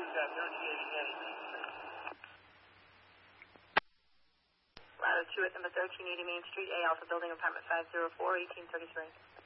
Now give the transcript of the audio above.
Ladder 2 at number 1380 Main Street, A Alpha Building, apartment 504, 1833.